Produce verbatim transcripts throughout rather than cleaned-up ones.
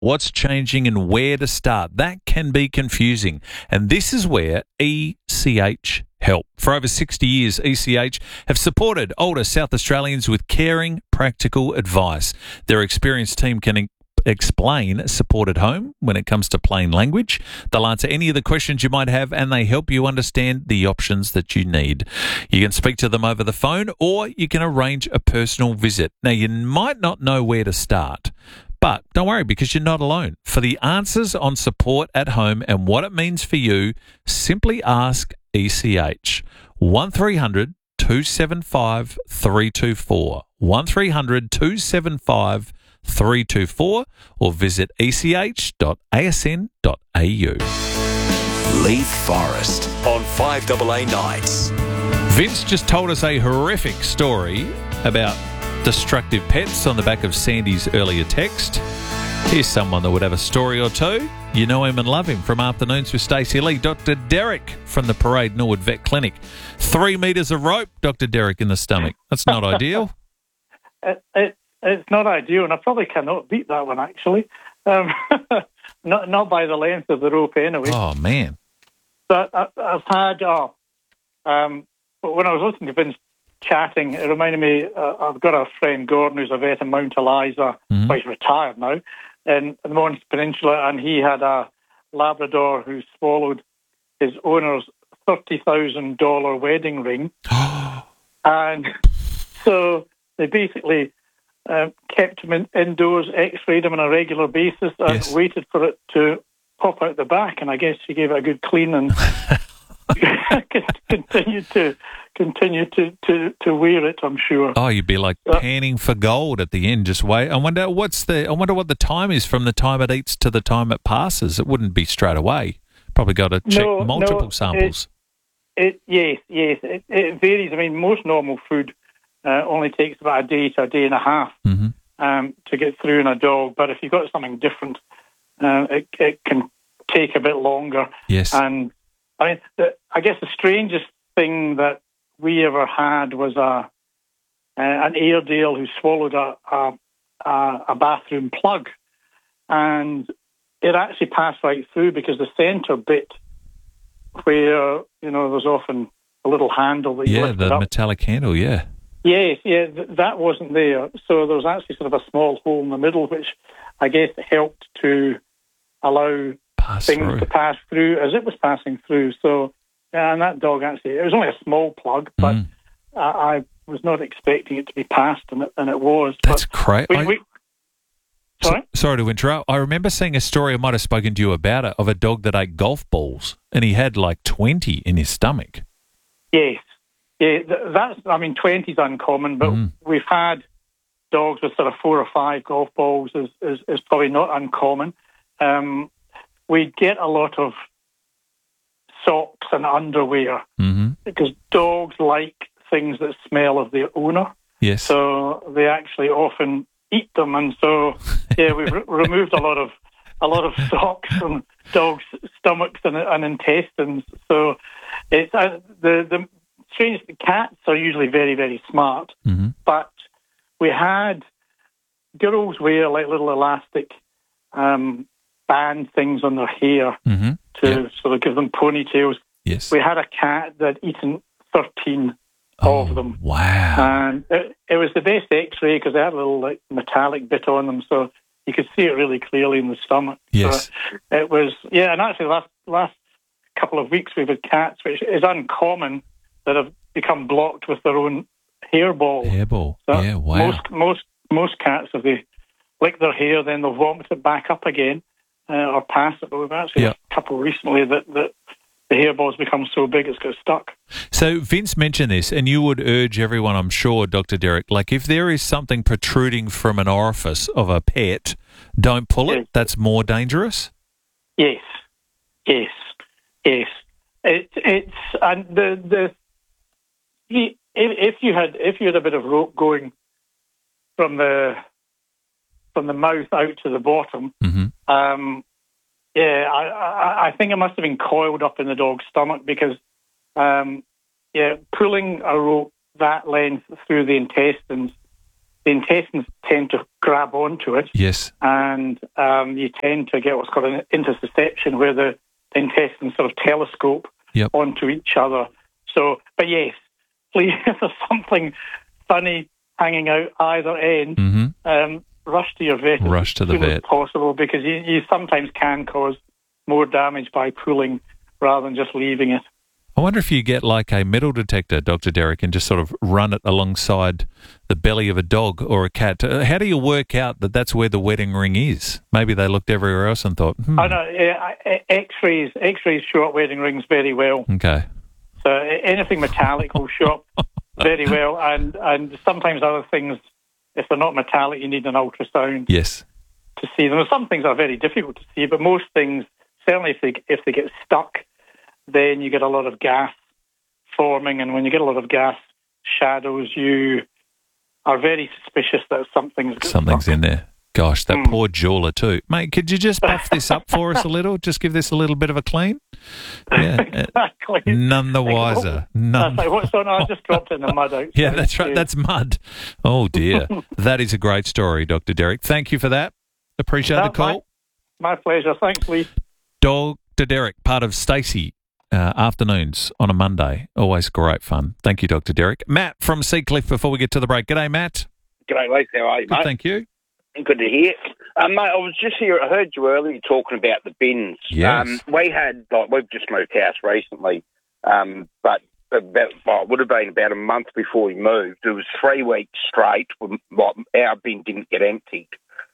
what's changing and where to start. That can be confusing. And this is where E C H help. For over sixty years, E C H have supported older South Australians with caring, practical advice. Their experienced team can explain support at home when it comes to plain language. They'll answer any of the questions you might have, and they help you understand the options that you need. You can speak to them over the phone, or you can arrange a personal visit. Now, you might not know where to start, but don't worry, because you're not alone. For the answers on support at home and what it means for you, simply ask E C H. one three hundred two seven five three two four. one three hundred two seven five three two four or visit e c h dot a s n dot a u. Leith Forest on five A A Nights. Vince just told us a horrific story about destructive pets on the back of Sandy's earlier text. Here's someone that would have a story or two. You know him and love him from Afternoons with Stacey Lee. Doctor Derek from the Parade Norwood Vet Clinic. Three metres of rope, Doctor Derek in the stomach. That's not ideal. It, it, it's not ideal, and I probably cannot beat that one, actually. Um, not not by the length of the rope, anyway. Oh, man. But I, I've had, oh, um, when I was listening to Vince chatting, it reminded me, uh, I've got a friend, Gordon, who's a vet in Mount Eliza. Mm-hmm. Well, he's retired now, in the Mons Peninsula, and he had a Labrador who swallowed his owner's thirty thousand dollars wedding ring. And so they basically uh, kept him in, indoors, x-rayed him on a regular basis, and yes. waited for it to pop out the back. And I guess she gave it a good clean and continued to continue to, to, to wear it, I'm sure. Oh, you'd be like uh, panning for gold at the end. Just wait. I wonder what's the. I wonder what the time is from the time it eats to the time it passes. It wouldn't be straight away. Probably got to check no, multiple no, samples. It, it yes, yes. It, it varies. I mean, most normal food uh, only takes about a day to a day and a half mm-hmm. um, to get through in a dog. But if you've got something different, uh, it, it can take a bit longer. Yes. And I mean, the, I guess the strangest thing that we ever had was a uh, an Airedale who swallowed a, a a bathroom plug, and it actually passed right through because the centre bit, where you know there's often a little handle that you yeah, lift the it up. metallic handle, yeah, yes, yeah, th- that wasn't there. So there was actually sort of a small hole in the middle, which I guess helped to allow pass things through. to pass through as it was passing through. So. Yeah, and that dog actually, it was only a small plug, but mm. I, I was not expecting it to be passed, and it, and it was. That's crazy. We, sorry? So, sorry to interrupt. I remember seeing a story, I might have spoken to you about it, of a dog that ate golf balls, and he had like twenty in his stomach. Yes. Yeah, that's, I mean, twenty is uncommon, but mm. we've had dogs with sort of four or five golf balls is, is, is probably not uncommon. Um, we get a lot of socks and underwear mm-hmm. because dogs like things that smell of their owner. Yes. So they actually often eat them, and so yeah, we've re- removed a lot of a lot of socks from dogs' stomachs and, and intestines. So it's uh, the the strange. Cats are usually very very smart, mm-hmm. but we had girls wear like little elastic um, band things on their hair. Mm-hmm. To yep. sort of give them ponytails. Yes. We had a cat that had eaten thirteen oh, of them. Wow. And it, it was the best x-ray because they had a little like metallic bit on them, so you could see it really clearly in the stomach. Yes. So it was, yeah, and actually the last, last couple of weeks we've had cats, which is uncommon, that have become blocked with their own hairball. Hairball, so yeah, wow. Most, most, most cats, if they lick their hair, then they'll vomit it back up again. Uh, or pass it, but we've actually yep. had a couple recently that, that the hairball's become so big it's got stuck. So Vince mentioned this, and you would urge everyone, I'm sure, Doctor Derek, like if there is something protruding from an orifice of a pet, don't pull it. Yes. That's more dangerous. Yes, yes, yes. It, it's and the the if, if you had if you had a bit of rope going from the from the mouth out to the bottom. Mm-hmm. Um, yeah, I, I, I think it must have been coiled up in the dog's stomach because, um, yeah, pulling a rope that length through the intestines the intestines tend to grab onto it. Yes. And um, you tend to get what's called an intussusception, where the, the intestines sort of telescope yep. onto each other. So, but yes, please, if there's something funny hanging out either end, mm-hmm. um, rush to your vet rush to as the soon as vet. possible, because you, you sometimes can cause more damage by pulling rather than just leaving it. I wonder if you get like a metal detector, Doctor Derek, and just sort of run it alongside the belly of a dog or a cat. How do you work out that that's where the wedding ring is? Maybe they looked everywhere else and thought, hmm. I know, uh, X-rays, X-rays show up wedding rings very well. Okay. So anything metallic will show up very well, and, and sometimes other things, if they're not metallic, you need an ultrasound yes. to see them. Some things are very difficult to see, but most things, certainly if they, if they get stuck, then you get a lot of gas forming, and when you get a lot of gas shadows, you are very suspicious that something's something's stuck. in there. Gosh, that mm. poor jeweler too. Mate, could you just buff this up for us a little? Just give this a little bit of a clean? Yeah. Exactly. None the wiser. None. Like, what's on? I just dropped it in the mud outside. Yeah, that's right. That's mud. Oh, dear. That is a great story, Doctor Derek. Thank you for that. Appreciate That's the call. My, my pleasure. Thanks, Lee. Doctor Derek, part of Stacey uh, Afternoons on a Monday. Always great fun. Thank you, Doctor Derek. Matt from Seacliff before we get to the break. G'day, Matt. G'day, Lee. How are you, Good, mate? thank you. Good to hear. Um, mate, I was just here, I heard you earlier talking about the bins. Yes. Um, we had, like, we've just moved house recently, um, but about, well, it would have been about a month before we moved. It was three weeks straight when like, our bin didn't get emptied.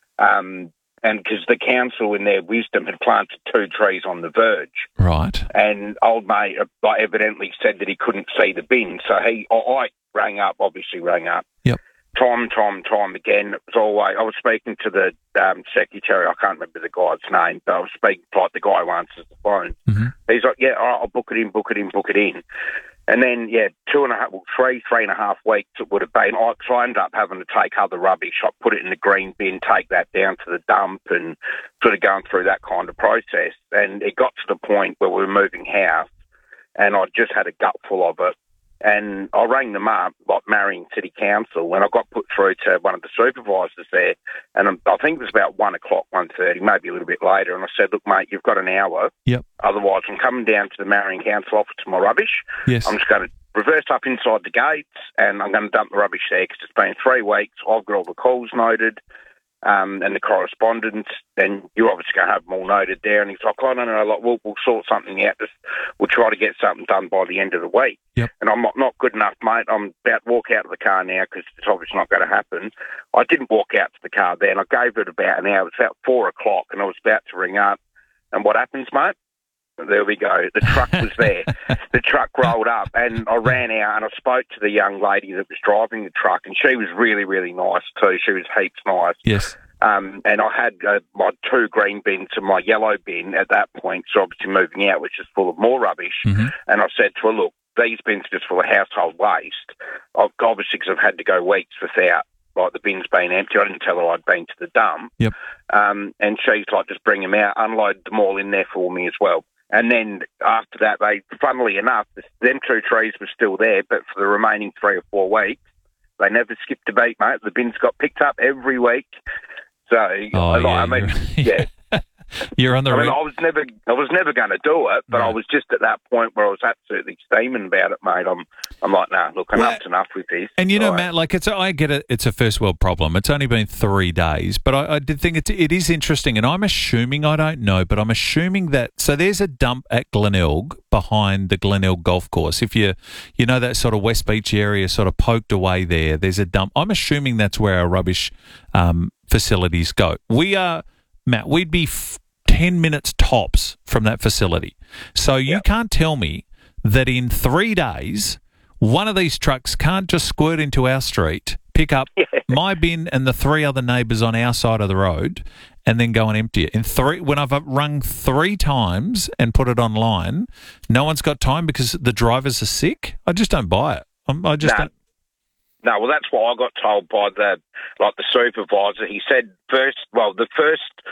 Um, and because the council, in their wisdom, had planted two trees on the verge. Right. And old mate uh, like, evidently said that he couldn't see the bin. So he, I, I rang up, obviously rang up. Yep. Time, time, time again. It was always, I was speaking to the um, secretary, I can't remember the guy's name, but I was speaking to like, the guy who answers the phone. Mm-hmm. He's like, yeah, all right, I'll book it in, book it in, book it in. And then, yeah, two and a half, well, three, three and a half weeks it would have been. I, so I ended up having to take other rubbish. I put it in the green bin, take that down to the dump and sort of going through that kind of process. And it got to the point where we were moving house and I just had a gutful of it. And I rang them up, like Marion City Council, and I got put through to one of the supervisors there. And I think it was about one o'clock, one thirty, maybe a little bit later. And I said, look, mate, you've got an hour. Yep. Otherwise, I'm coming down to the Marion Council office to my rubbish. Yes. I'm just going to reverse up inside the gates and I'm going to dump the rubbish there because it's been three weeks. I've got all the calls noted. Um, and the correspondence, then you're obviously going to have them all noted there. And he's like, oh, no, no, like, we'll, we'll sort something out. Just, we'll try to get something done by the end of the week. Yep. And I'm not, not good enough, mate. I'm about to walk out of the car now because it's obviously not going to happen. I didn't walk out to the car then. I gave it about an hour. It was about four o'clock and I was about to ring up. And what happens, mate? There we go. The truck was there. The truck rolled up and I ran out and I spoke to the young lady that was driving the truck and she was really, really nice too. She was heaps nice. Yes. Um, and I had uh, my two green bins and my yellow bin at that point, so obviously moving out, which is full of more rubbish. Mm-hmm. And I said to her, look, these bins are just full of household waste. I've, obviously, because I've had to go weeks without like the bins being empty. I didn't tell her I'd been to the dump. Yep. Um, and she's like, just bring them out, unload them all in there for me as well. And then after that, they, funnily enough, them two trees were still there, but for the remaining three or four weeks, they never skipped a beat, mate. The bins got picked up every week. So, oh, like, yeah, I mean, yeah. You're on the. I mean, re- I was never, I was never going to do it, but right. I was just at that point where I was absolutely steaming about it, mate. I'm, I'm like, nah, look, enough's well, enough with this. And you know, right. Matt, like it's, I get it. It's a first world problem. It's only been three days, but I, I did think it, it is interesting, and I'm assuming I don't know, but I'm assuming that. So there's a dump at Glenelg behind the Glenelg golf course. If you, you know, that sort of West Beach area, sort of poked away there. There's a dump. I'm assuming that's where our rubbish um, facilities go. We are, Matt. We'd be. F- ten minutes tops from that facility. So you yep. can't tell me that in three days, one of these trucks can't just squirt into our street, pick up yeah. my bin and the three other neighbours on our side of the road and then go and empty it. In three, when I've rung three times and put it online, no one's got time because the drivers are sick. I just don't buy it. I'm, I just no. don't. No, well, that's what I got told by the, like the supervisor. He said first, well, the first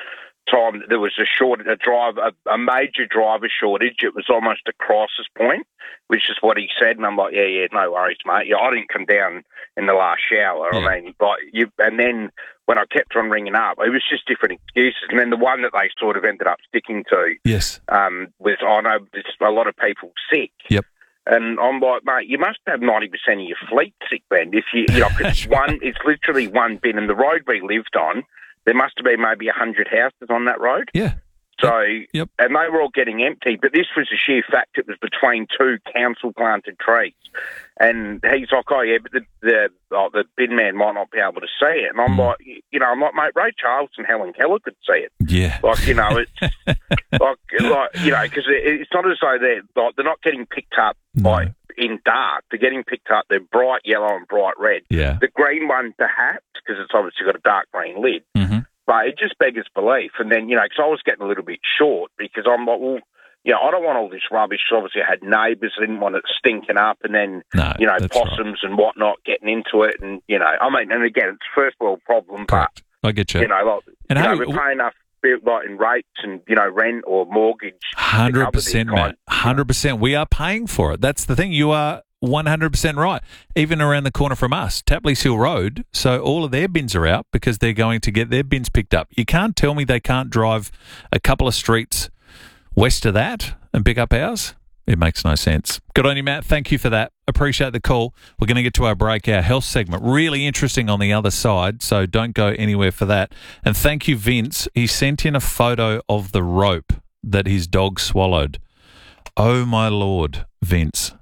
time that there was a short, a drive, a, a major driver shortage. It was almost a crisis point, which is what he said. And I'm like, yeah, yeah, no worries, mate. Yeah, I didn't come down in the last shower. Yeah. I mean, like you, and then when I kept on ringing up, it was just different excuses. And then the one that they sort of ended up sticking to, yes, um, was I know there's a lot of people sick. Yep. And I'm like, mate, you must have ninety percent of your fleet sick, Ben. If you, you know, it's one, it's literally one bin, and the road we lived on, there must have been maybe a hundred houses on that road. Yeah. So, yep. And they were all getting empty, but this was a sheer fact. It was between two council-planted trees. And he's like, oh, yeah, but the the, oh, the bin man might not be able to see it. And I'm mm. like, you know, I'm like, mate, Ray Charles and Helen Keller could see it. Yeah. Like, you know, it's like, like, you know, because it, it's not as though they're, like, they're not getting picked up no. by in dark. They're getting picked up, they're bright yellow and bright red. Yeah. The green one, perhaps, because it's obviously got a dark green lid. Mm-hmm. But it just beggars belief. And then, you know, because I was getting a little bit short because I'm like, well, you know, I don't want all this rubbish. Obviously, I had neighbours. I didn't want it stinking up and then, no, you know, possums right. and whatnot getting into it. And, you know, I mean, and again, it's a first world problem. Correct. But, I get you. You know, like, and you hey, know, we're paying enough like in rates and, you know, rent or mortgage. one hundred percent, Matt. one hundred percent. We are paying for it. That's the thing. You are one hundred percent right. Even around the corner from us, Tapley's Hill Road, so all of their bins are out because they're going to get their bins picked up. You can't tell me they can't drive a couple of streets west of that and pick up ours. It makes no sense. Good on you, Matt. Thank you for that. Appreciate the call. We're going to get to our break, our health segment. Really interesting on the other side, so don't go anywhere for that. And thank you, Vince. He sent in a photo of the rope that his dog swallowed. Oh, my Lord, Vince.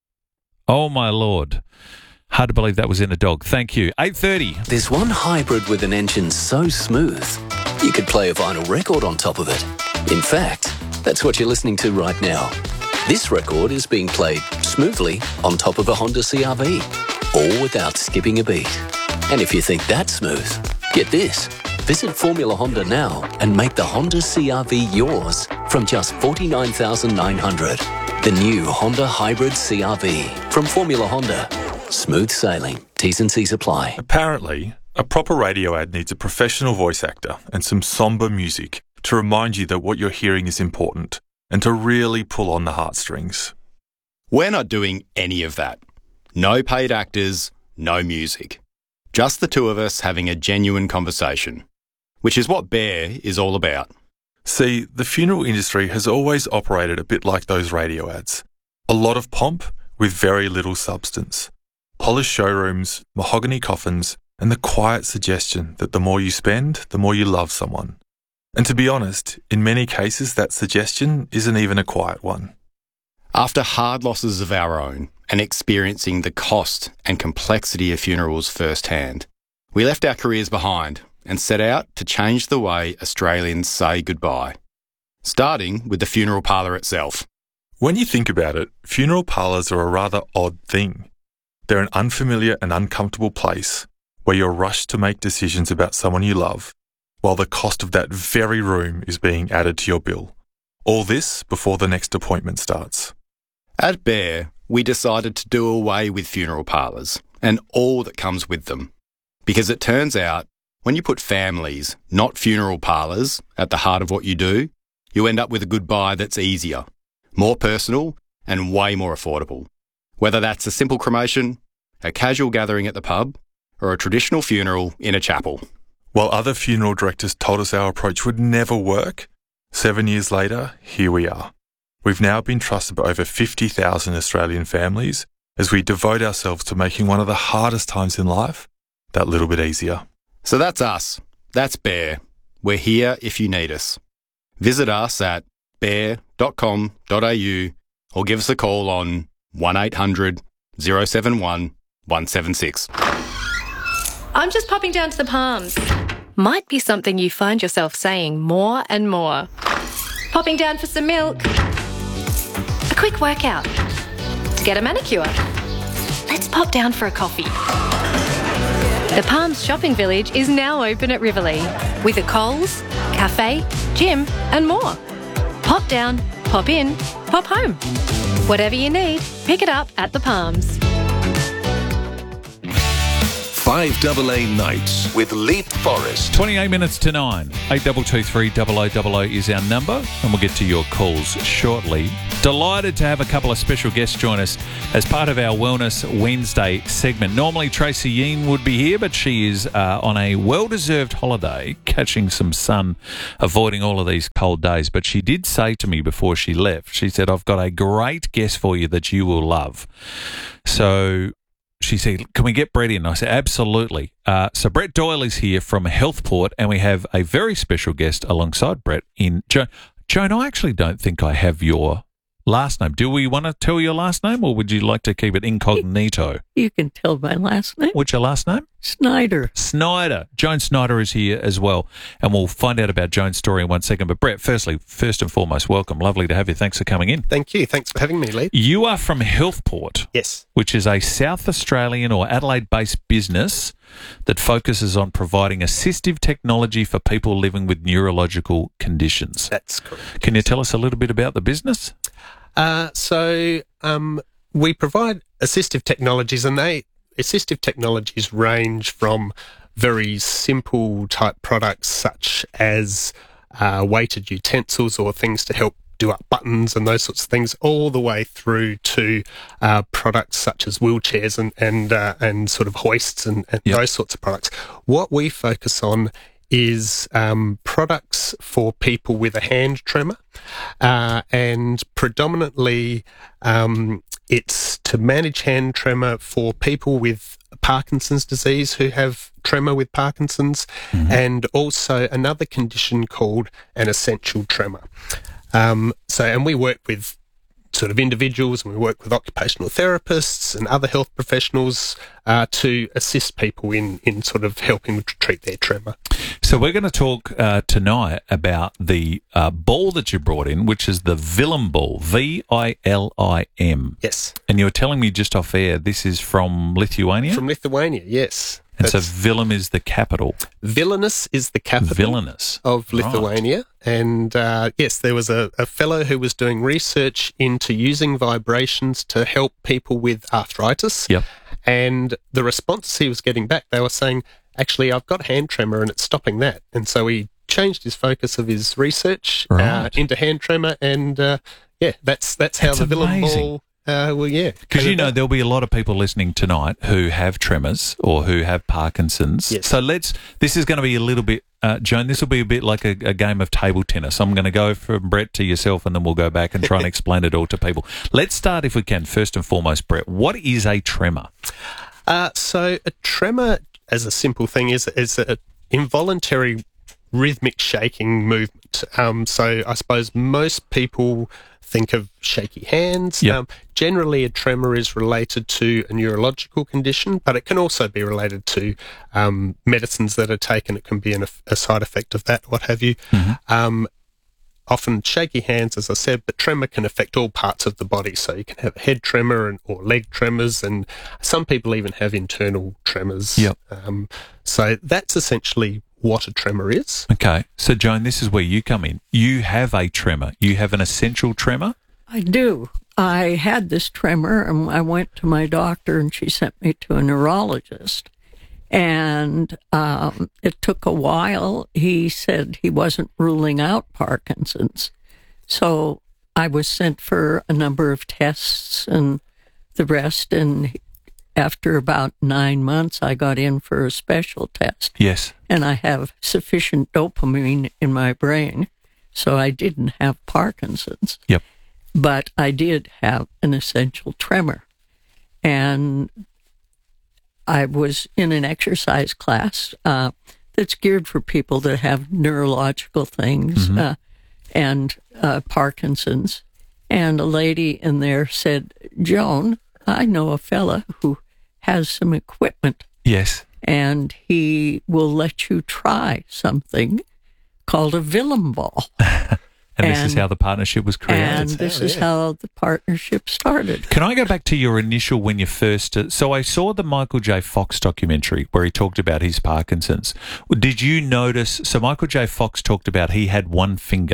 Oh, my Lord. Hard to believe that was in a dog. Thank you. eight thirty. There's one hybrid with an engine so smooth, you could play a vinyl record on top of it. In fact, that's what you're listening to right now. This record is being played smoothly on top of a Honda C R V, all without skipping a beat. And if you think that's smooth, get this. Visit Formula Honda now and make the Honda C R V yours from just forty-nine thousand nine hundred dollars. The new Honda Hybrid C R V from Formula Honda. Smooth sailing. T's and C's apply. Apparently, a proper radio ad needs a professional voice actor and some somber music to remind you that what you're hearing is important and to really pull on the heartstrings. We're not doing any of that. No paid actors, no music. Just the two of us having a genuine conversation, which is what Bear is all about. See, the funeral industry has always operated a bit like those radio ads. A lot of pomp with very little substance. Polished showrooms, mahogany coffins, and the quiet suggestion that the more you spend, the more you love someone. And to be honest, in many cases that suggestion isn't even a quiet one. After hard losses of our own and experiencing the cost and complexity of funerals firsthand, we left our careers behind and set out to change the way Australians say goodbye, starting with the funeral parlour itself. When you think about it, funeral parlours are a rather odd thing. They're an unfamiliar and uncomfortable place where you're rushed to make decisions about someone you love, while the cost of that very room is being added to your bill. All this before the next appointment starts. At Bear, we decided to do away with funeral parlours and all that comes with them. Because it turns out, when you put families, not funeral parlours, at the heart of what you do, you end up with a goodbye that's easier, more personal, and way more affordable. Whether that's a simple cremation, a casual gathering at the pub, or a traditional funeral in a chapel. While other funeral directors told us our approach would never work, seven years later, here we are. We've now been trusted by over fifty thousand Australian families as we devote ourselves to making one of the hardest times in life that little bit easier. So that's us. That's Bear. We're here if you need us. Visit us at bear dot com dot a u or give us a call on one eight hundred oh seven one one seven six. I'm just popping down to the Palms. Might be something you find yourself saying more and more. Popping down for some milk. A quick workout. To get a manicure. Let's pop down for a coffee. The Palms Shopping Village is now open at Riverlea with a Coles, cafe, gym and more. Pop down, pop in, pop home. Whatever you need, pick it up at the Palms. five A A Nights with Leith Forrest. twenty-eight minutes to nine. eight two two three, double oh double oh is our number, and we'll get to your calls shortly. Delighted to have a couple of special guests join us as part of our Wellness Wednesday segment. Normally Tracy Yeen would be here, but she is uh, on a well-deserved holiday, catching some sun, avoiding all of these cold days. But she did say to me before she left, she said, I've got a great guest for you that you will love. So she said, can we get Brett in? I said, absolutely. Uh, so Brett Doyle is here from Healthport, and we have a very special guest alongside Brett in Joan. Joan, I actually don't think I have your last name. Do we want to tell your last name, or would you like to keep it incognito? You can tell my last name. What's your last name? Snyder. Snyder. Joan Snyder is here as well, and we'll find out about Joan's story in one second. But Brett, firstly, first and foremost, welcome. Lovely to have you. Thanks for coming in. Thank you. Thanks for having me, Lee. You are from Healthport. Yes. Which is a South Australian or Adelaide-based business that focuses on providing assistive technology for people living with neurological conditions. That's correct. Can you tell us a little bit about the business? Uh, so um, we provide assistive technologies, and they assistive technologies range from very simple type products such as uh, weighted utensils or things to help do up buttons and those sorts of things, all the way through to uh, products such as wheelchairs and and uh, and sort of hoists and, and yep. those sorts of products. What we focus on is um, products for people with a hand tremor, uh, and predominantly um, it's to manage hand tremor for people with Parkinson's disease who have tremor with Parkinson's, mm-hmm. and also another condition called an essential tremor. Um, so, and we work with sort of individuals, and we work with occupational therapists and other health professionals uh, to assist people in, in sort of helping to treat their tremor. So we're going to talk uh, tonight about the uh, ball that you brought in, which is the Vilim ball, V I L I M. Yes. And you were telling me just off air, this is from Lithuania? From Lithuania, yes. And That's, so Vilim is the capital. Vilnius is the capital Vilnius. of Lithuania. Right. And uh, yes, there was a, a fellow who was doing research into using vibrations to help people with arthritis. Yep. And the response he was getting back, they were saying, actually, I've got hand tremor and it's stopping that. And so he changed his focus of his research right. uh, into hand tremor. And uh, yeah, that's that's how that's the Vilim amazing. ball... Uh, well, yeah. Because, you know, there'll be a lot of people listening tonight who have tremors or who have Parkinson's. Yes. So let's, this is going to be a little bit, uh, Joan, this will be a bit like a, a game of table tennis. I'm going to go from Brett to yourself, and then we'll go back and try and explain it all to people. Let's start, if we can, first and foremost, Brett. What is a tremor? Uh, so a tremor, as a simple thing, is is an involuntary rhythmic shaking movement. Um, so I suppose most people think of shaky hands. Yep. Um, generally, a tremor is related to a neurological condition, but it can also be related to um, medicines that are taken. It can be an, a side effect of that, what have you. Mm-hmm. Um, often shaky hands, as I said, but tremor can affect all parts of the body. So you can have head tremor and or leg tremors, and some people even have internal tremors. Yep. Um, so that's essentially what a tremor is. Okay. So, Joan, this is where you come in. You have a tremor. You have an essential tremor? I do. I had this tremor, and I went to my doctor, and she sent me to a neurologist. And um, it took a while. He said he wasn't ruling out Parkinson's. So I was sent for a number of tests and the rest, and after about nine months, I got in for a special test. Yes. And I have sufficient dopamine in my brain, so I didn't have Parkinson's. Yep. But I did have an essential tremor. And I was in an exercise class uh, that's geared for people that have neurological things mm-hmm. uh, and uh, Parkinson's. And a lady in there said, Joan, I know a fella who has some equipment. Yes. And he will let you try something called a Vilim ball. and, and this is how the partnership was created. And this is how the partnership started. Can I go back to your initial, when you first... Uh, so I saw the Michael J. Fox documentary where he talked about his Parkinson's. Did you notice... So Michael J. Fox talked about he had one finger.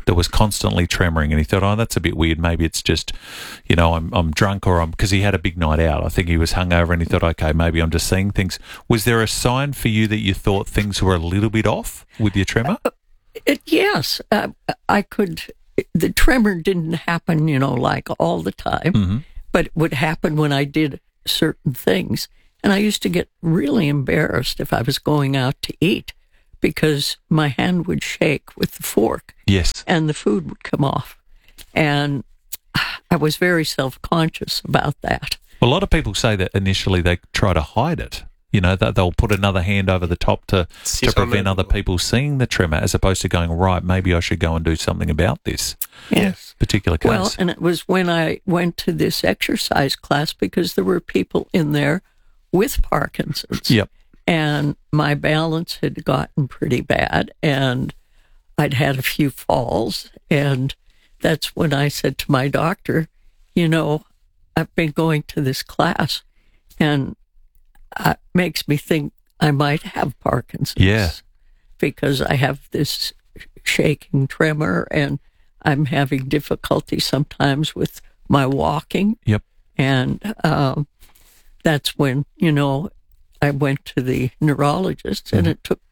that was constantly tremoring, and he thought, oh, that's a bit weird. Maybe it's just, you know, I'm I'm drunk or I'm, because he had a big night out. I think he was hungover and he thought, okay, maybe I'm just seeing things. Was there a sign for you that you thought things were a little bit off with your tremor? Uh, it, yes. Uh, I could, the tremor didn't happen, you know, like all the time, mm-hmm. but it would happen when I did certain things. And I used to get really embarrassed if I was going out to eat because my hand would shake with the fork. Yes. And the food would come off. And I was very self-conscious about that. Well, a lot of people say that initially they try to hide it. You know, that they'll put another hand over the top to, to prevent other people seeing the tremor, as opposed to going, right, maybe I should go and do something about this yes. particular case. Well, and it was when I went to this exercise class because there were people in there with Parkinson's. Yep. And my balance had gotten pretty bad, and I'd had a few falls. And that's when I said to my doctor, you know, I've been going to this class, and it makes me think I might have Parkinson's. Yeah. Because I have this shaking tremor, and I'm having difficulty sometimes with my walking. Yep. And um, that's when, you know, I went to the neurologist, mm-hmm. and it took,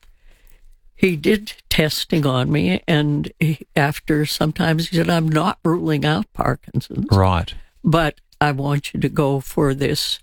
he did testing on me, and he, after sometimes he said, I'm not ruling out Parkinson's. Right. But I want you to go for this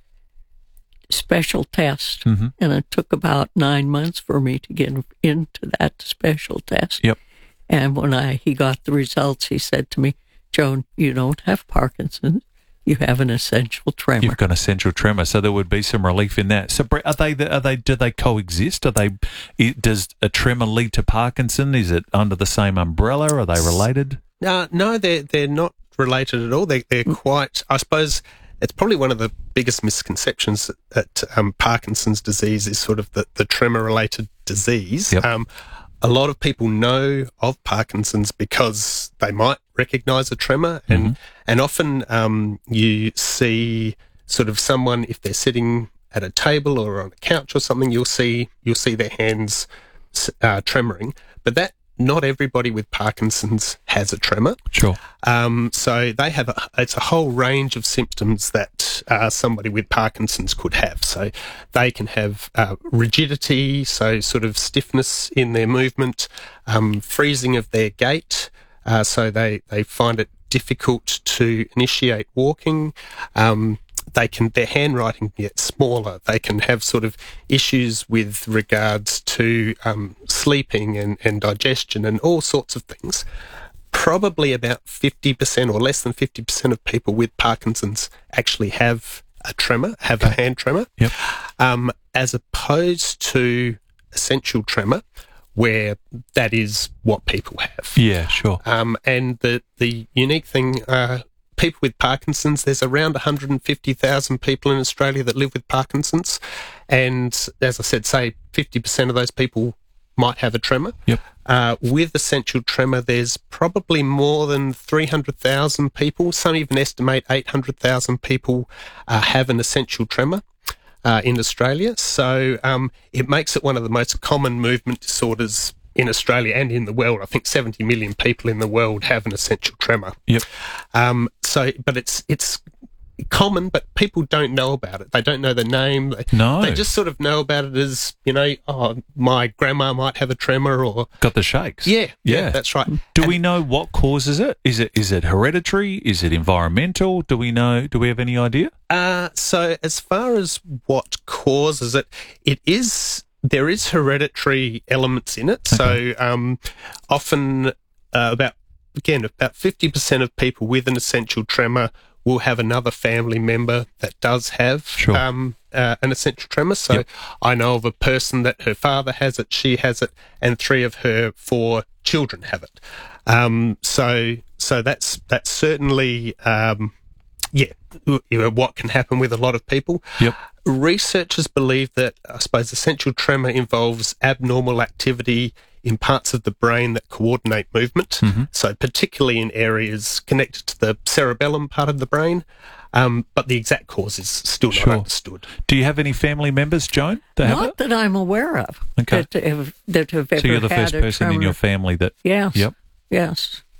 special test. Mm-hmm. And it took about nine months for me to get into that special test. Yep. And when I he got the results, he said to me, Joan, you don't have Parkinson's. You have an essential tremor. You've got an essential tremor, so there would be some relief in that. So, Brett, are they? Are they? Do they coexist? Are they? Does a tremor lead to Parkinson? Is it under the same umbrella? Are they related? Uh, no, they're they're not related at all. They they're quite. I suppose it's probably one of the biggest misconceptions that, that um, Parkinson's disease is sort of the, the tremor-related disease. Yep. Um, a lot of people know of Parkinson's because they might recognise a tremor, and mm-hmm. and often um, you see sort of someone, if they're sitting at a table or on a couch or something, you'll see you'll see their hands uh, tremoring. But that not everybody with Parkinson's has a tremor. Sure. Um, so they have a, it's a whole range of symptoms that uh, somebody with Parkinson's could have. So they can have uh, rigidity, so sort of stiffness in their movement, um, freezing of their gait, uh, so they, they find it difficult to initiate walking. Um, They can, their handwriting gets smaller. They can have sort of issues with regards to um, sleeping and, and digestion and all sorts of things. Probably about fifty percent or less than fifty percent of people with Parkinson's actually have a tremor, have okay. a hand tremor, yep. um, as opposed to essential tremor, where that is what people have. Yeah, sure. Um, and the, the unique thing... Uh, people with Parkinson's, there's around one hundred fifty thousand people in Australia that live with Parkinson's. And as I said, say fifty percent of those people might have a tremor. Yep. Uh, with essential tremor, there's probably more than three hundred thousand people. Some even estimate eight hundred thousand people uh, have an essential tremor uh, in Australia. So um, it makes it one of the most common movement disorders in Australia and in the world. I think seventy million people in the world have an essential tremor. Yep. Um, so, but it's it's common, but people don't know about it. They don't know the name. They, no. They just sort of know about it as, you know, oh, my grandma might have a tremor or... Got the shakes. Yeah. Yeah. yeah that's right. Do and, we know what causes it? Is it is it hereditary? Is it environmental? Do we know? Do we have any idea? Uh, so as far as what causes it, it is... There is hereditary elements in it. Okay. So um, often uh, about, again, about fifty percent of people with an essential tremor will have another family member that does have sure. um, uh, an essential tremor. So yep. I know of a person that her father has it, she has it, and three of her four children have it. Um, so so that's that's certainly... Um, Yeah, you know, what can happen with a lot of people. Yep. Researchers believe that, I suppose, essential tremor involves abnormal activity in parts of the brain that coordinate movement. Mm-hmm. So particularly in areas connected to the cerebellum part of the brain. Um, but the exact cause is still sure. not understood. Do you have any family members, Joan, that not have it? that I'm aware of. Okay. That have, that have ever so you're the had first person tremor. in your family that... Yes. Yep. Yes.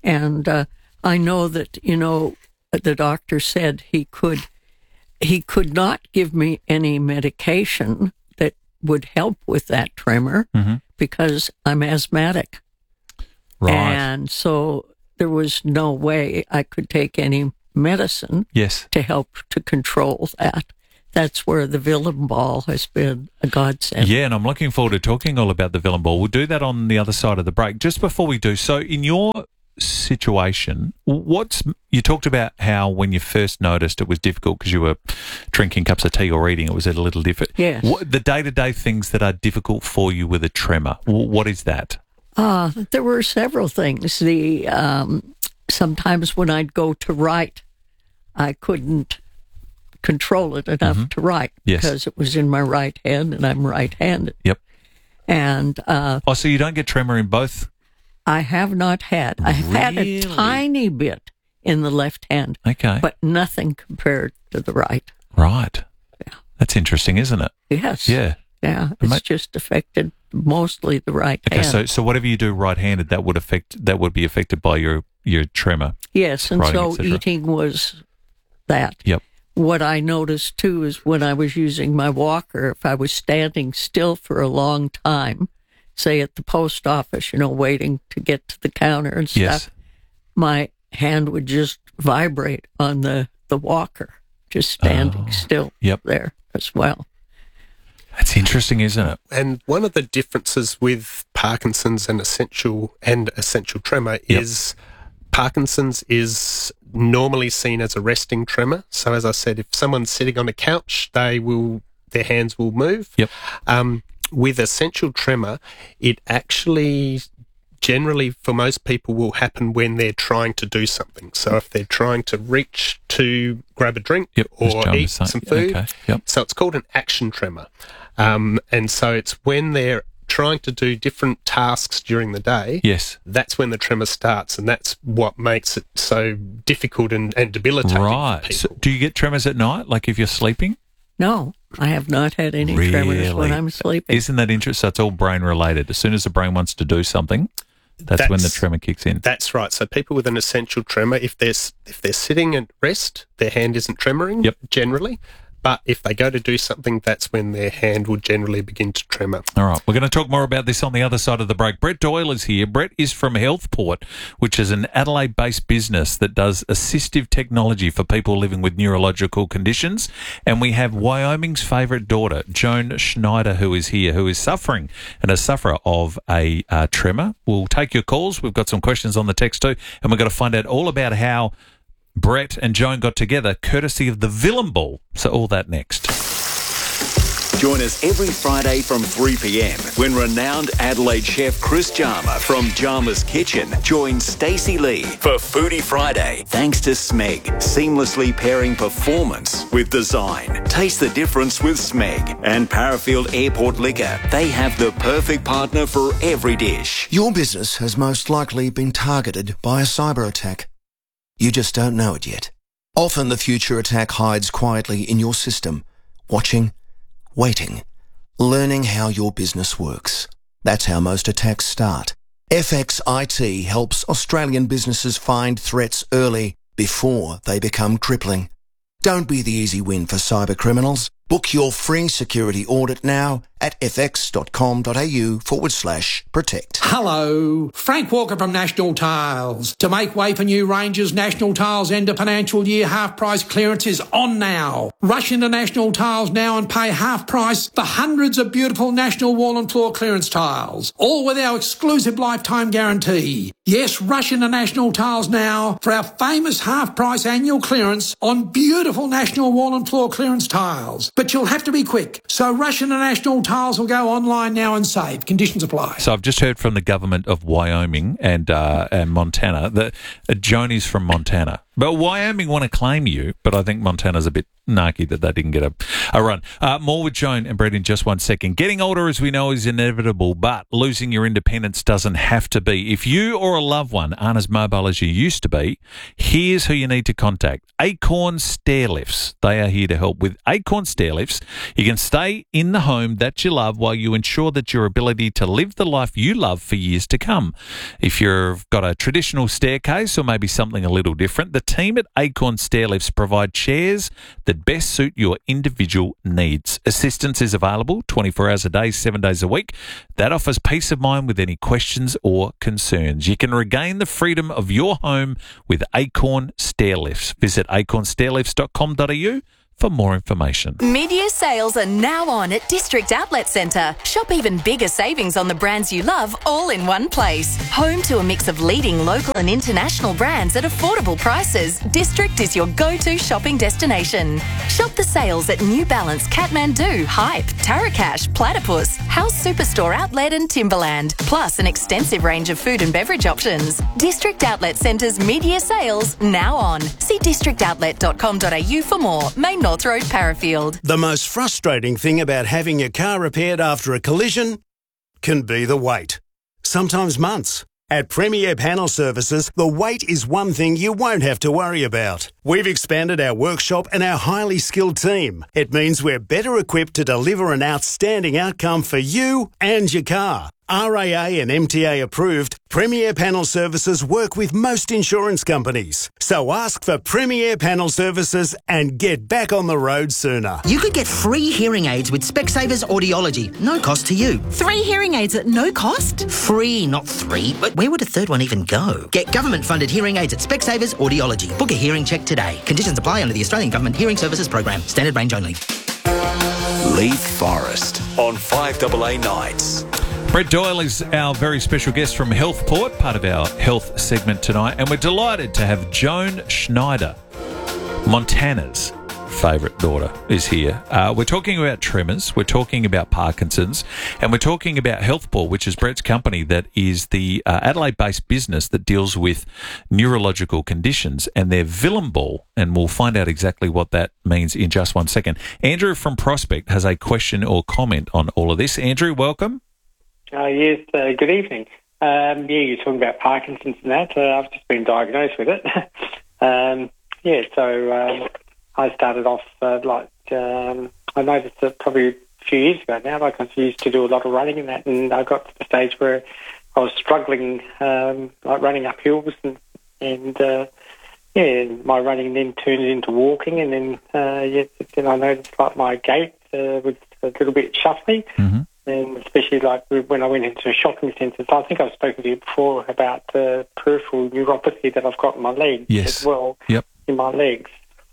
And uh, I know that, you know, the doctor said he could he could not give me any medication that would help with that tremor mm-hmm. because I'm asthmatic. Right. And so there was no way I could take any medicine yes. to help to control that. That's where the Villamball has been a godsend. Yeah, and I'm looking forward to talking all about the Villamball. We'll do that on the other side of the break. Just before we do, so in your situation, what's you talked about how when you first noticed it was difficult because you were drinking cups of tea or eating, it was a little different. Yes. What, the day-to-day things that are difficult for you with a tremor, what is that? Uh, there were several things. The um, sometimes when I'd go to write, I couldn't control it enough mm-hmm. to write yes. because it was in my right hand and I'm right-handed. Yep. And uh, oh, so you don't get tremor in both? I have not had. I have really? had a tiny bit in the left hand. Okay. But nothing compared to the right. Right. Yeah. That's interesting, isn't it? Yes. Yeah. Yeah. It's Ma- just affected mostly the right okay, hand. so so whatever you do right-handed, that would affect that would be affected by your your tremor. Yes, and writing, so et cetera. eating was that. Yep. What I noticed too is when I was using my walker, if I was standing still for a long time, say at the post office, you know, waiting to get to the counter and stuff, yes. my hand would just vibrate on the, the walker, just standing oh, still yep. there as well. That's interesting, isn't it? And one of the differences with Parkinson's and essential and essential tremor yep. is Parkinson's is normally seen as a resting tremor. So as I said, if someone's sitting on a couch, they will their hands will move. Yep. Um, with essential tremor, it actually generally for most people will happen when they're trying to do something. So if they're trying to reach to grab a drink yep. or eat some food, okay. yep. so it's called an action tremor. Um, and so it's when they're trying to do different tasks during the day, yes, that's when the tremor starts, and that's what makes it so difficult and, and debilitating right. for people. So do you get tremors at night, like if you're sleeping? No, I have not had any really? tremors when I'm sleeping. Isn't that interesting? So it's all brain related. As soon as the brain wants to do something, that's, that's when the tremor kicks in. That's right. So people with an essential tremor, if they're if they're sitting at rest, their hand isn't tremoring yep. generally. But if they go to do something, that's when their hand will generally begin to tremor. All right. We're going to talk more about this on the other side of the break. Brett Doyle is here. Brett is from Healthport, which is an Adelaide-based business that does assistive technology for people living with neurological conditions. And we have Wyoming's favourite daughter, Joan Schneider, who is here, who is suffering and a sufferer of a uh, tremor. We'll take your calls. We've got some questions on the text too. And we're going to find out all about how Brett and Joan got together, courtesy of the Villamball. So all that next. Join us every Friday from three p.m. when renowned Adelaide chef Chris Jarma from Jarma's Kitchen joins Stacey Lee for Foodie Friday. Thanks to Smeg, seamlessly pairing performance with design. Taste the difference with Smeg and Parafield Airport Liquor. They have the perfect partner for every dish. Your business has most likely been targeted by a cyber attack. You just don't know it yet. Often the future attack hides quietly in your system, watching, waiting, learning how your business works. That's how most attacks start. F X I T helps Australian businesses find threats early before they become crippling. Don't be the easy win for cyber criminals. Book your free security audit now at fx.com.au forward slash protect. Hello, Frank Walker from National Tiles. To make way for new ranges, National Tiles end of financial year half price clearance is on now. Rush into National Tiles now and pay half price for hundreds of beautiful National wall and floor clearance tiles, all with our exclusive lifetime guarantee. Yes, rush into National Tiles now for our famous half price annual clearance on beautiful National wall and floor clearance tiles. But you'll have to be quick. So rush into National Tiles will go online now and save. Conditions apply. So I've just heard from the government of Wyoming and uh, and Montana that uh, Joan is from Montana. But Wyoming want to claim you, but I think Montana's a bit narky that they didn't get a... a run. Uh, more with Joan and Brett in just one second. Getting older, as we know, is inevitable, but losing your independence doesn't have to be. If you or a loved one aren't as mobile as you used to be, here's who you need to contact. Acorn Stairlifts. They are here to help. With Acorn Stairlifts, you can stay in the home that you love while you ensure that your ability to live the life you love for years to come. If you've got a traditional staircase or maybe something a little different, the team at Acorn Stairlifts provide chairs that best suit your individual needs. Assistance is available twenty-four hours a day, seven days a week. That offers peace of mind with any questions or concerns. You can regain the freedom of your home with Acorn Stairlifts. Visit acorn stairlifts dot com dot a u for more information. Mid-year sales are now on at District Outlet Centre. Shop even bigger savings on the brands you love all in one place. Home to a mix of leading local and international brands at affordable prices, District is your go-to shopping destination. Shop the sales at New Balance, Kathmandu, Hype, Tarakash, Platypus, House Superstore Outlet and Timberland, plus an extensive range of food and beverage options. District Outlet Centre's mid-year sales now on. See district outlet dot com dot a u for more. Main North Road, Parafield. The most frustrating thing about having your car repaired after a collision can be the wait. Sometimes months. At Premier Panel Services, the wait is one thing you won't have to worry about. We've expanded our workshop and our highly skilled team. It means we're better equipped to deliver an outstanding outcome for you and your car. R A A and M T A approved, Premier Panel Services work with most insurance companies. So ask for Premier Panel Services and get back on the road sooner. You could get free hearing aids with Specsavers Audiology. No cost to you. Three hearing aids at no cost? Free, not three. But where would a third one even go? Get government-funded hearing aids at Specsavers Audiology. Book a hearing check today. Conditions apply under the Australian Government Hearing Services Program. Standard range only. Leaf Forest on five A A Nights. Brett Doyle is our very special guest from Healthport, part of our health segment tonight, and we're delighted to have Joan Schneider, Montana's favourite daughter, is here. Uh, we're talking about tremors, we're talking about Parkinson's, and we're talking about Healthport, which is Brett's company that is the uh, Adelaide-based business that deals with neurological conditions, and they're Villamball, and we'll find out exactly what that means in just one second. Andrew from Prospect has a question or comment on all of this. Andrew, welcome. Uh, yes, uh, good evening. Um, yeah, you're talking about Parkinson's and that. Uh, I've just been diagnosed with it. um, yeah, so um, I started off uh, like, um, I noticed it probably a few years ago now, like I used to do a lot of running and that, and I got to the stage where I was struggling, um, like running up hills, and, and uh, yeah, and my running then turned into walking, and then, uh, yeah, then I noticed like my gait uh, was a little bit shuffly. Mm-hmm. And especially like when I went into shopping centres, I think I've spoken to you before about the peripheral neuropathy that I've got in my legs yes. as well, yep. in my legs.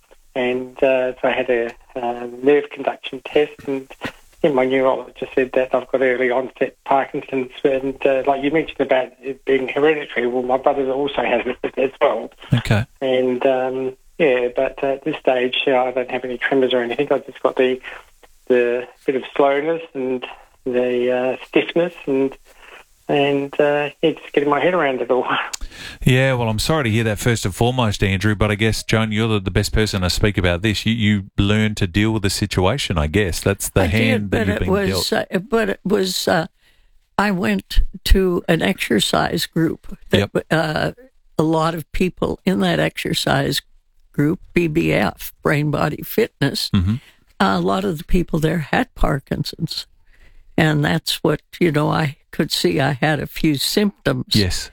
And uh, so I had a uh, nerve conduction test, and yeah, my neurologist said that I've got early onset Parkinson's. And uh, like you mentioned about it being hereditary, well, my brother also has it as well. Okay. And um, yeah, but at this stage, you know, I don't have any tremors or anything. I've just got the the bit of slowness and the uh, stiffness and and uh, yeah, just getting my head around it all. Yeah, well, I'm sorry to hear that first and foremost, Andrew, but I guess, Joan, you're the, the best person to speak about this. You you learn to deal with the situation, I guess. That's the I hand did, that but you've it been was, dealt. uh, but it was, uh, I went to an exercise group that Yep. uh, a lot of people in that exercise group, B B F, Brain Body Fitness, Mm-hmm. uh, a lot of the people there had Parkinson's. And that's what, you know, I could see I had a few symptoms. Yes.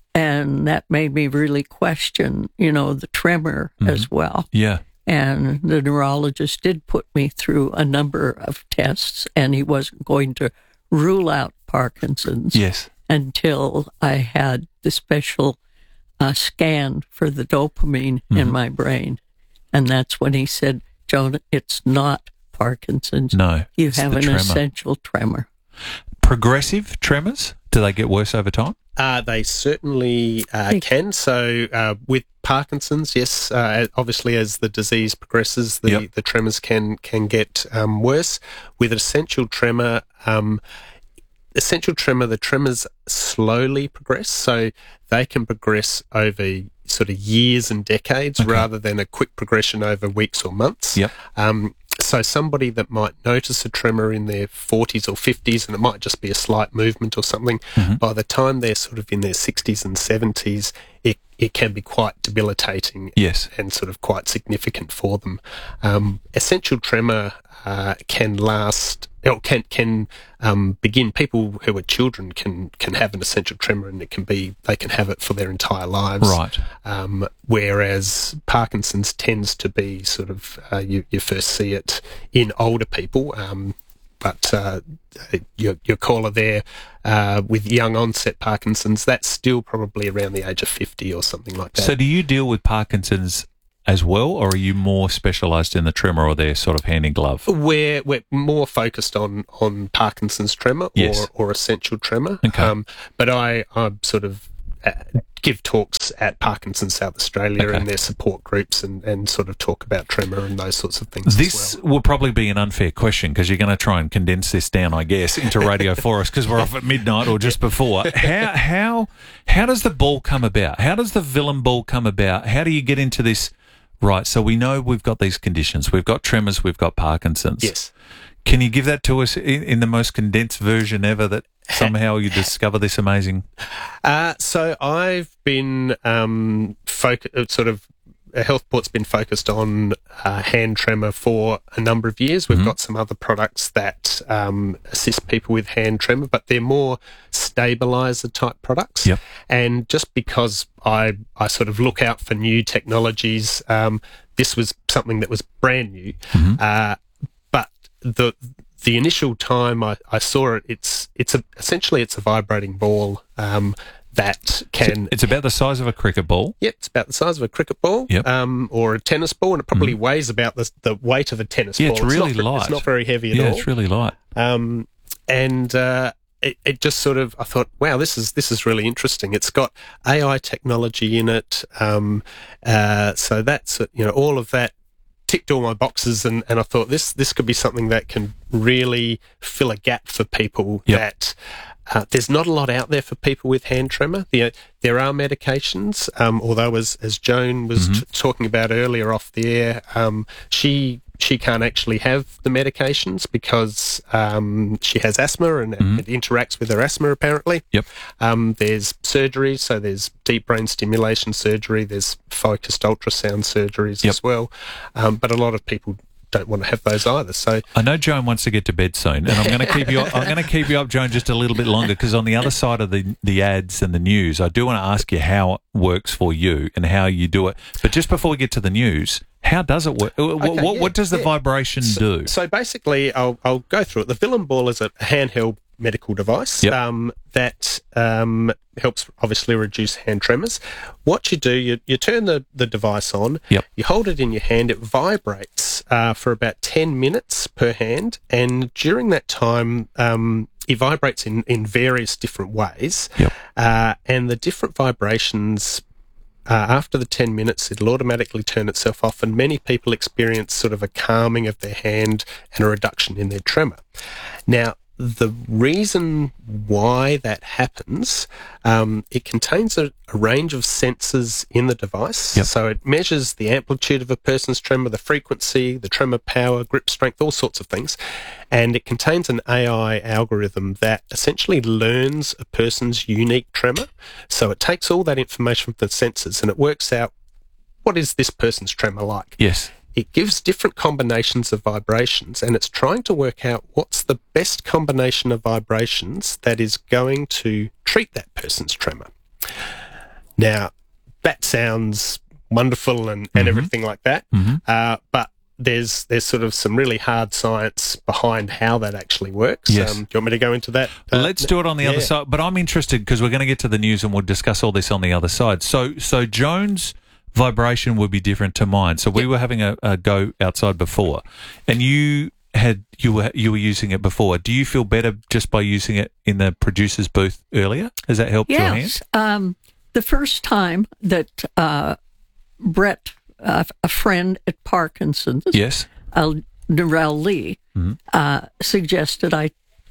And that made me really question, you know, the tremor Mm-hmm. as well. Yeah. And the neurologist did put me through a number of tests, and he wasn't going to rule out Parkinson's Yes. until I had the special uh, scan for the dopamine Mm-hmm. in my brain. And that's when he said, Joan, it's not Parkinson's. No, You it's have the an tremor. essential tremor. Progressive tremors, do they get worse over time? Uh, they certainly uh, can. So uh, with Parkinson's, yes, uh, obviously as the disease progresses, the, Yep. the tremors can can get um, worse. With essential tremor, um, essential tremor, the tremors slowly progress, so they can progress over sort of years and decades Okay. rather than a quick progression over weeks or months. Yep. Um, so somebody that might notice a tremor in their forties or fifties, and it might just be a slight movement or something, mm-hmm. by the time they're sort of in their sixties and seventies, it, it can be quite debilitating yes. and sort of quite significant for them. Um, essential tremor uh, can last, or can can um, begin. People who are children can can have an essential tremor, and it can be they can have it for their entire lives. Right. Um, whereas Parkinson's tends to be sort of uh, you you first see it in older people. Um, But uh, your, your caller there uh, with young onset Parkinson's, that's still probably around the age of fifty or something like that. So do you deal with Parkinson's as well, or are you more specialised in the tremor, or they're sort of hand in glove? We're, we're more focused on, on Parkinson's tremor yes. or, or essential tremor. Okay. Um, but I, I sort of uh, give talks at Parkinson's South Australia okay. and their support groups and, and sort of talk about tremor and those sorts of things This as well. will probably be an unfair question because you're going to try and condense this down, I guess, into radio for us because we're off at midnight or just before. How how how does the ball come about? How does the villain ball come about? How do you get into this? Right, so we know we've got these conditions. We've got tremors, we've got Parkinson's. Yes. Can you give that to us in, in the most condensed version ever that somehow you discover this amazing? Uh, so I've been um, foc- sort of HealthPort's been focused on uh, hand tremor for a number of years. We've mm-hmm. got some other products that um, assist people with hand tremor, but they're more stabilizer type products. Yep. And just because I I sort of look out for new technologies, um, this was something that was brand new. Mm-hmm. Uh, but the the initial time I, I saw it, it's it's a, essentially it's a vibrating ball. Um, that can... It's about the size of a cricket ball? Yep, it's about the size of a cricket ball yep. um, or a tennis ball, and it probably mm. weighs about the, the weight of a tennis yeah, ball. It's really it's not, light. It's not very heavy at yeah, all. Yeah, it's really light. Um, and uh, it, it just sort of... I thought, wow, this is this is really interesting. It's got A I technology in it. Um, uh, so that's, you know, all of that ticked all my boxes, and, and I thought this this could be something that can really fill a gap for people yep. that... Uh, there's not a lot out there for people with hand tremor. There, there are medications, um, although as, as Joan was mm-hmm. t- talking about earlier off the air, um, she she can't actually have the medications because um, she has asthma and mm-hmm. it interacts with her asthma apparently. Yep. Um, there's surgery, so there's deep brain stimulation surgery, there's focused ultrasound surgeries yep. as well, um, but a lot of people don't want to have those either. So I know Joan wants to get to bed soon, and I'm going to keep you. I'm going to keep you up, Joan, just a little bit longer because on the other side of the the ads and the news, I do want to ask you how it works for you and how you do it. But just before we get to the news, how does it work? Okay, what, yeah, what does the yeah. vibration so, do? So basically, I'll I'll go through it. The Villain Ball is a handheld medical device yep. um, that um, helps obviously reduce hand tremors. What you do, you, you turn the, the device on, yep. you hold it in your hand, it vibrates uh, for about ten minutes per hand, and during that time, um, it vibrates in, in various different ways, yep. uh, and the different vibrations Uh, after the ten minutes, it'll automatically turn itself off, and many people experience sort of a calming of their hand and a reduction in their tremor. Now, the reason why that happens, um, it contains a, a range of sensors in the device. Yep. So it measures the amplitude of a person's tremor, the frequency, the tremor power, grip strength, all sorts of things. And it contains an A I algorithm that essentially learns a person's unique tremor. So it takes all that information from the sensors and it works out what is this person's tremor like. Yes. It gives different combinations of vibrations, and it's trying to work out what's the best combination of vibrations that is going to treat that person's tremor. Now, that sounds wonderful and, and mm-hmm. everything like that, mm-hmm. uh, but there's there's sort of some really hard science behind how that actually works. Yes. Um, do you want me to go into that? Uh, Let's do it on the yeah. other side. But I'm interested because we're going to get to the news and we'll discuss all this on the other side. So, so Joan's vibration would be different to mine. So we yep. were having a, a go outside before, and you had you were you were using it before. Do you feel better just by using it in the producer's booth earlier? Has that helped yes. your hand? Yes. Um, the first time that uh, Brett, uh, a friend at Parkinson's, yes, uh, Narelle Lee, mm-hmm. uh, suggested I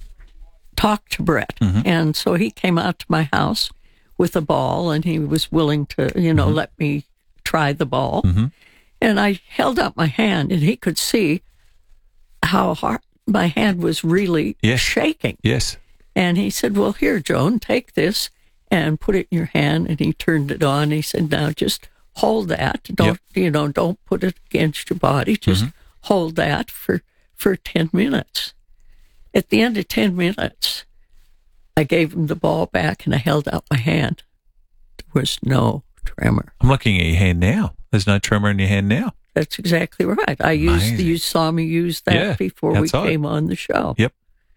talk to Brett, mm-hmm. and so he came out to my house with a ball, and he was willing to, you know, mm-hmm. let me try the ball. Mm-hmm. And I held out my hand, and he could see how hard my hand was really yes. shaking. Yes. And he said, well, here, Joan, take this and put it in your hand. And he turned it on. He said, now just hold that. Don't, yep. you know, don't put it against your body. Just mm-hmm. hold that for, for ten minutes. At the end of ten minutes, I gave him the ball back and I held out my hand. There was no tremor. I'm looking at your hand now. There's no tremor in your hand now. That's exactly right. I used, you saw me use that yeah, before we outside. came on the show. Yep.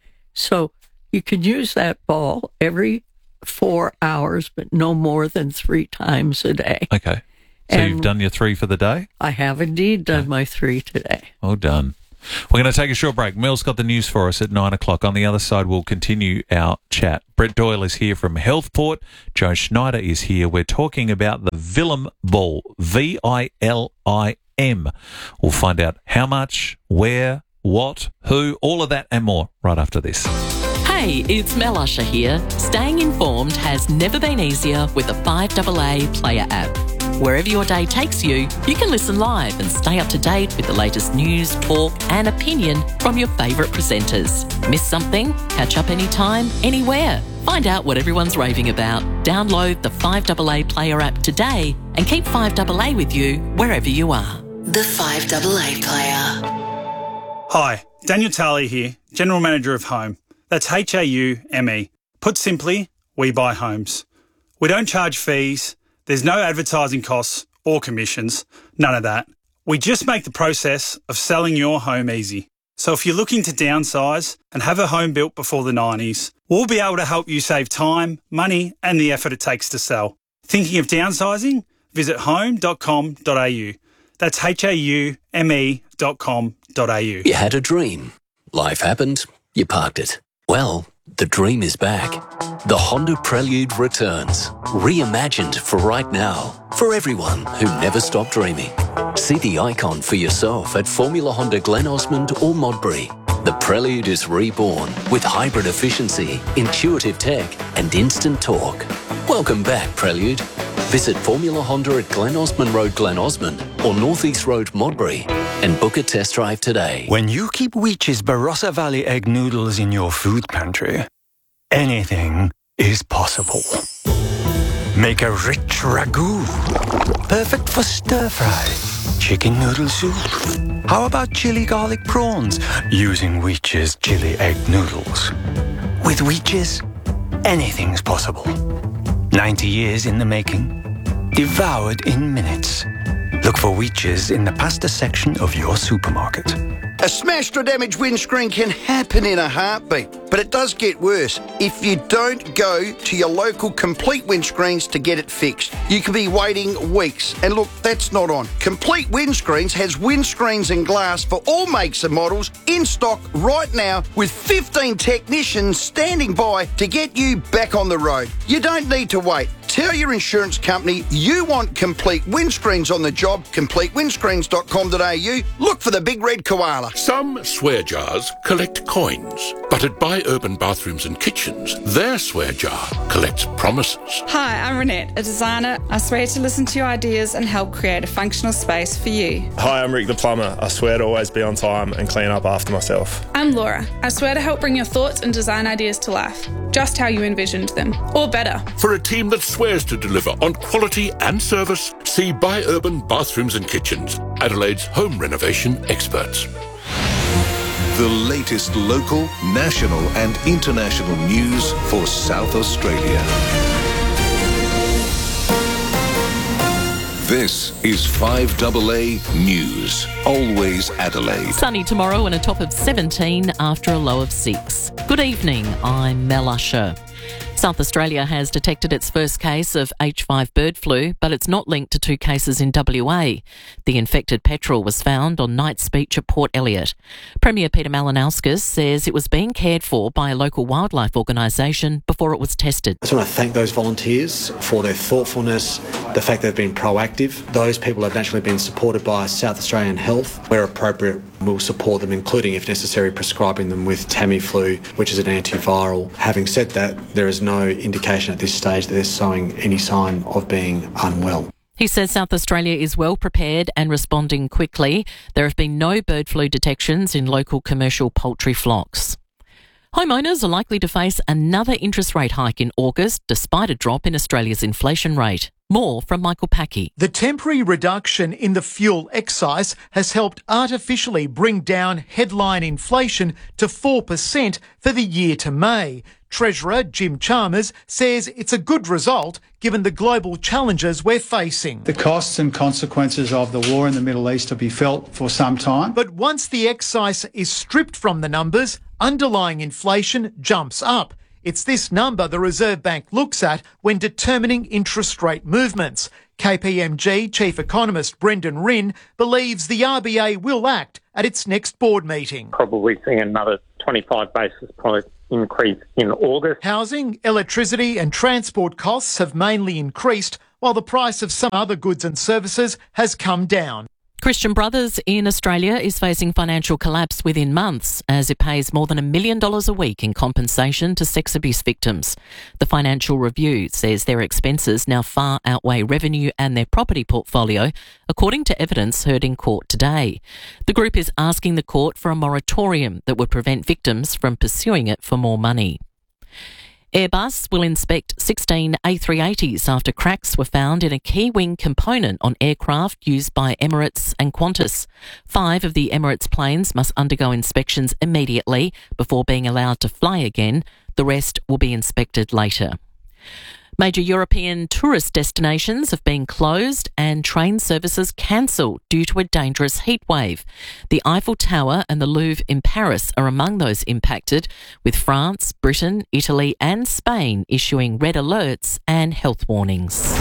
So you can use that ball every four hours, but no more than three times a day. Okay. So and you've done your three for the day? I have indeed done okay. my three today. Well done. We're going to take a short break. Mel's got the news for us at nine o'clock. On the other side, we'll continue our chat. Brett Doyle is here from Healthport. Joe Schneider is here. We're talking about the Villim Ball, V I L I M. We'll find out how much, where, what, who, all of that and more right after this. Hey, it's Mel Usher here. Staying informed has never been easier with the five A A Player app. Wherever your day takes you, you can listen live and stay up to date with the latest news, talk and opinion from your favourite presenters. Miss something? Catch up anytime, anywhere. Find out what everyone's raving about. Download the five A A Player app today and keep five A A with you wherever you are. The five A A Player. Hi, Daniel Talley here, General Manager of Home. That's H A U M E. Put simply, we buy homes. We don't charge fees. There's no advertising costs or commissions, none of that. We just make the process of selling your home easy. So if you're looking to downsize and have a home built before the nineties, we'll be able to help you save time, money and the effort it takes to sell. Thinking of downsizing? Visit home dot com dot a u. That's H A U M E dot com dot a u. You had a dream. Life happened. You parked it. Well, the dream is back. The Honda Prelude returns, reimagined for right now, for everyone who never stopped dreaming. See the icon for yourself at Formula Honda Glen Osmond or Modbury. The Prelude is reborn with hybrid efficiency, intuitive tech and instant torque. Welcome back, Prelude. Visit Formula Honda at Glen Osmond Road, Glen Osmond or North East Road, Modbury and book a test drive today. When you keep Weech's Barossa Valley egg noodles in your food pantry, anything is possible. Make a rich ragu, perfect for stir-fry, chicken noodle soup. How about chili garlic prawns using Weech's chili egg noodles? With Weech's, anything's possible. ninety years in the making, devoured in minutes. Look for Weech's in the pasta section of your supermarket. A smashed or damaged windscreen can happen in a heartbeat, but it does get worse if you don't go to your local Complete Windscreens to get it fixed. You could be waiting weeks, and look, that's not on. Complete Windscreens has windscreens and glass for all makes and models in stock right now with fifteen technicians standing by to get you back on the road. You don't need to wait. Tell your insurance company you want Complete Windscreens on the job, complete windscreens dot com dot a u. Look for the big red koala. Some swear jars collect coins, but at Buy Urban Bathrooms and Kitchens, their swear jar collects promises. Hi, I'm Renette, a designer. I swear to listen to your ideas and help create a functional space for you. Hi, I'm Rick the plumber. I swear to always be on time and clean up after myself. I'm Laura. I swear to help bring your thoughts and design ideas to life, just how you envisioned them, or better. For a team that swears to deliver on quality and service, see Buy Urban Bathrooms and Kitchens, Adelaide's home renovation experts. The latest local, national and international news for South Australia. This is five A A News. Always Adelaide. Sunny tomorrow and a top of seventeen after a low of six. Good evening, I'm Mel Usher. South Australia has detected its first case of H five bird flu, but it's not linked to two cases in W A. The infected petrel was found on Knight's Beach at Port Elliot. Premier Peter Malinauskas says it was being cared for by a local wildlife organisation before it was tested. I just want to thank those volunteers for their thoughtfulness, the fact they've been proactive. Those people have naturally been supported by South Australian Health. Where appropriate, we'll support them, including, if necessary, prescribing them with Tamiflu, which is an antiviral. Having said that, there is no indication at this stage that they're showing any sign of being unwell. He says South Australia is well prepared and responding quickly. There have been no bird flu detections in local commercial poultry flocks. Homeowners are likely to face another interest rate hike in August, despite a drop in Australia's inflation rate. More from Michael Packey. The temporary reduction in the fuel excise has helped artificially bring down headline inflation to four percent for the year to May. Treasurer Jim Chalmers says it's a good result given the global challenges we're facing. The costs and consequences of the war in the Middle East will be felt for some time. But once the excise is stripped from the numbers, underlying inflation jumps up. It's this number the Reserve Bank looks at when determining interest rate movements. K P M G Chief Economist Brendan Rinn believes the R B A will act at its next board meeting. Probably seeing another twenty-five basis point increase in August. Housing, electricity and transport costs have mainly increased, while the price of some other goods and services has come down. Christian Brothers in Australia is facing financial collapse within months as it pays more than a million dollars a week in compensation to sex abuse victims. The Financial Review says their expenses now far outweigh revenue and their property portfolio, according to evidence heard in court today. The group is asking the court for a moratorium that would prevent victims from pursuing it for more money. Airbus will inspect sixteen A three eighties after cracks were found in a key wing component on aircraft used by Emirates and Qantas. Five of the Emirates planes must undergo inspections immediately before being allowed to fly again. The rest will be inspected later. Major European tourist destinations have been closed and train services cancelled due to a dangerous heatwave. The Eiffel Tower and the Louvre in Paris are among those impacted, with France, Britain, Italy and Spain issuing red alerts and health warnings.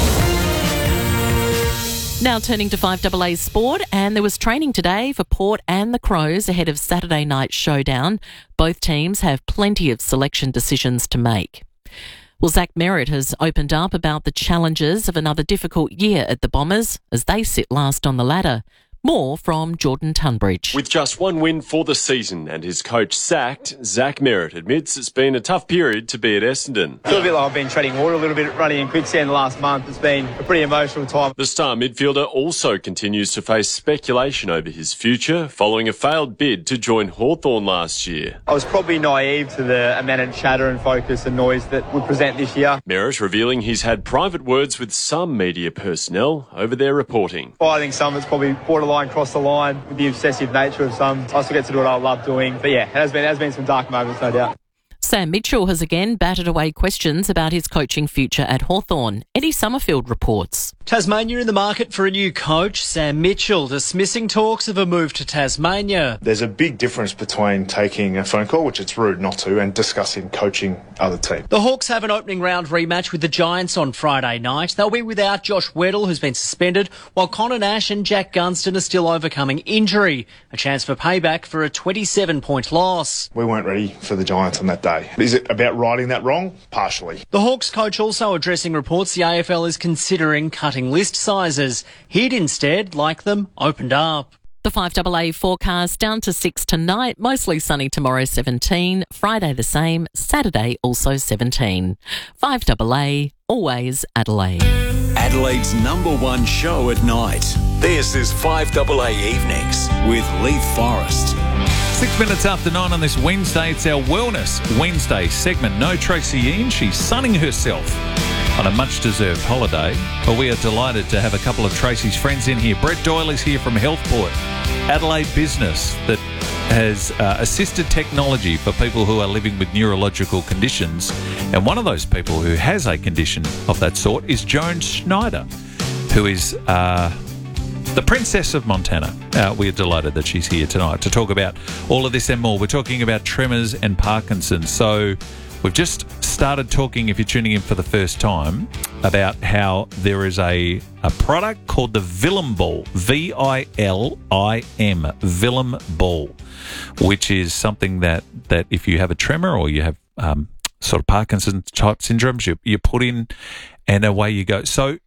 Now turning to five A A Sport, and there was training today for Port and the Crows ahead of Saturday night's showdown. Both teams have plenty of selection decisions to make. Well, Zach Merritt has opened up about the challenges of another difficult year at the Bombers as they sit last on the ladder. More from Jordan Tunbridge. With just one win for the season and his coach sacked, Zach Merritt admits it's been a tough period to be at Essendon. I feel a bit like I've been treading water a little bit, running in quicksand the last month. It's been a pretty emotional time. The star midfielder also continues to face speculation over his future following a failed bid to join Hawthorn last year. I was probably naive to the amount of chatter and focus and noise that would present this year. Merritt revealing he's had private words with some media personnel over their reporting. Well, I think some it's probably borderline cross the line with the obsessive nature of some. I still get to do what I love doing. But yeah, it has been, it has been some dark moments, no doubt. Sam Mitchell has again batted away questions about his coaching future at Hawthorn. Eddie Summerfield reports. Tasmania in the market for a new coach. Sam Mitchell dismissing talks of a move to Tasmania. There's a big difference between taking a phone call, which it's rude not to, and discussing coaching other teams. The Hawks have an opening round rematch with the Giants on Friday night. They'll be without Josh Weddle, who's been suspended, while Connor Nash and Jack Gunston are still overcoming injury. A chance for payback for a twenty-seven point loss. We weren't ready for the Giants on that day. Is it about righting that wrong? Partially. The Hawks coach also addressing reports the A F L is considering cutting list sizes. He'd instead like them opened up. The five A A forecast down to six tonight, mostly sunny tomorrow seventeen, Friday the same, Saturday also seventeen. five A A, always Adelaide. Adelaide's number one show at night. This is five A A Evenings with Leith Forrest. Six minutes after nine on this Wednesday, it's our Wellness Wednesday segment. No Tracy Ian, she's sunning herself on a much-deserved holiday. But we are delighted to have a couple of Tracy's friends in here. Brett Doyle is here from Healthport, Adelaide business that has uh, assisted technology for people who are living with neurological conditions. And one of those people who has a condition of that sort is Joan Schneider, who is uh, the Princess of Montana. Uh, we are delighted that she's here tonight to talk about all of this and more. We're talking about tremors and Parkinson's. So we've just started talking, if you're tuning in for the first time, about how there is a, a product called the Vilum Ball, V I L I M, Vilum Ball, which is something that, that if you have a tremor or you have um, sort of Parkinson's type syndromes, you, you put in and away you go. So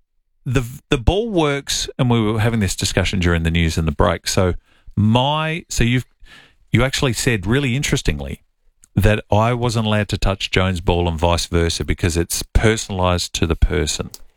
the the ball works, and we were having this discussion during the news and the break. So my so you've you actually said really interestingly that I wasn't allowed to touch Joan's ball and vice versa because it's personalised to the person.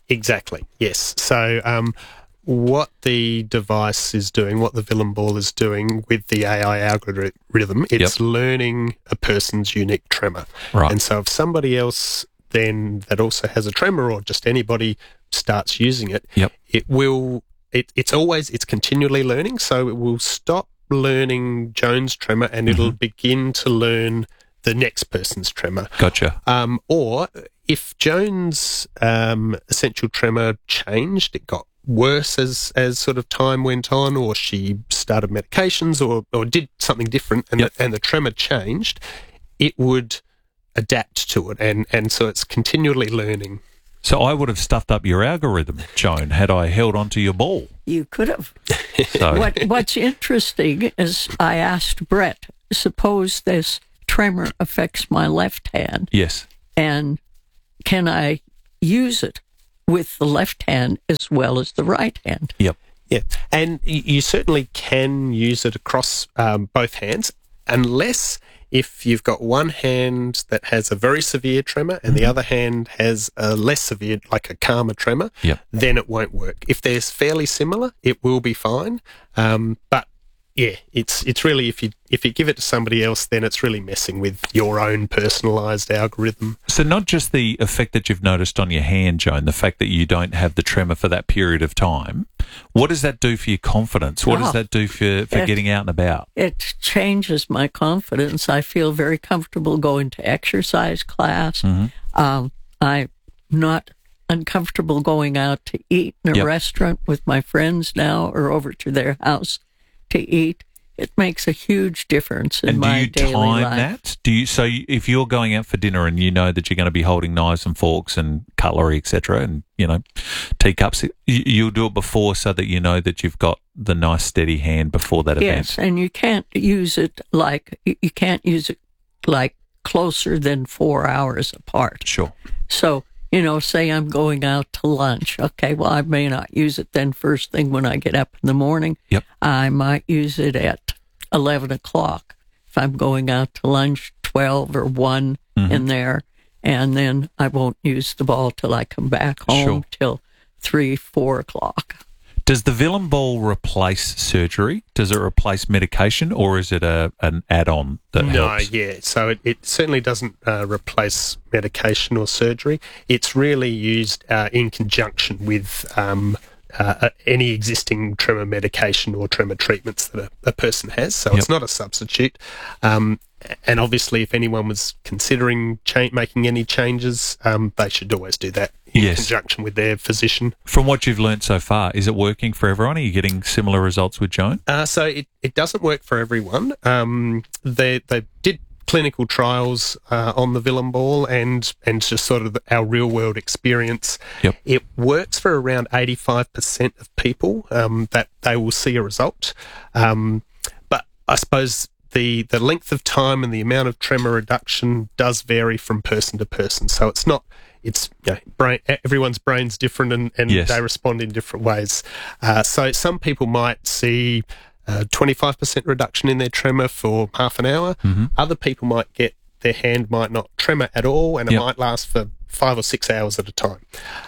Exactly, yes. So um, what the device is doing, what the Villain Ball is doing with the A I algorithm, it's yep. learning a person's unique tremor. Right. And so if somebody else then that also has a tremor, or just anybody starts using it, yep. it will, it, it's always, it's continually learning, so it will stop learning Joan's tremor and it'll mm-hmm. begin to learn the next person's tremor. Gotcha. Um, or if Joan's um, essential tremor changed, it got worse as, as sort of time went on, or she started medications or, or did something different and, yep. the, and the tremor changed, it would adapt to it. And, and so it's continually learning. So I would have stuffed up your algorithm, Joan, had I held onto your ball. You could have. So. What, what's interesting is I asked Brett, suppose this tremor affects my left hand. Yes. And can I use it with the left hand as well as the right hand? Yep. Yeah. And you certainly can use it across um, both hands, unless if you've got one hand that has a very severe tremor and mm-hmm. the other hand has a less severe, like a calmer tremor, yep. then it won't work. If they're fairly similar, it will be fine. Um, but yeah, it's it's really, if you if you give it to somebody else, then it's really messing with your own personalised algorithm. So not just the effect that you've noticed on your hand, Joan, the fact that you don't have the tremor for that period of time, what does that do for your confidence? What oh, does that do for, for it, getting out and about? It changes my confidence. I feel very comfortable going to exercise class. Mm-hmm. Um, I'm not uncomfortable going out to eat in a yep. restaurant with my friends now, or over to their house to eat. It makes a huge difference in and my do you daily time life. that? Do you? So if you're going out for dinner and you know that you're going to be holding knives and forks and cutlery, et cetera, and you know teacups, you, you'll do it before so that you know that you've got the nice steady hand before that event. Yes, and you can't use it like you can't use it like closer than four hours apart. Sure. So, you know, say I'm going out to lunch. Okay, well, I may not use it then first thing when I get up in the morning. Yep. I might use it at eleven o'clock if I'm going out to lunch, twelve or one mm-hmm. in there. And then I won't use the ball till I come back home sure. till three, four o'clock. Does the Villain Ball replace surgery? Does it replace medication, or is it a an add-on that no, helps? No, yeah. So it, it certainly doesn't uh, replace medication or surgery. It's really used uh, in conjunction with um, uh, any existing tremor medication or tremor treatments that a, a person has. So yep. it's not a substitute. Um, and obviously, if anyone was considering cha- making any changes, um, they should always do that in yes. conjunction with their physician. From what you've learnt so far, is it working for everyone? Are you getting similar results with Joan? Uh, so it, it doesn't work for everyone. Um, they they did clinical trials uh, on the Villain Ball and and just sort of our real world experience. Yep. It works for around eighty-five percent of people um, that they will see a result. Um, but I suppose the the length of time and the amount of tremor reduction does vary from person to person. So it's not. It's you know, brain. Everyone's brain's different, and, and yes. they respond in different ways. Uh, so some people might see a twenty-five percent reduction in their tremor for half an hour. Mm-hmm. Other people might get their hand might not tremor at all, and it yep. might last for five or six hours at a time.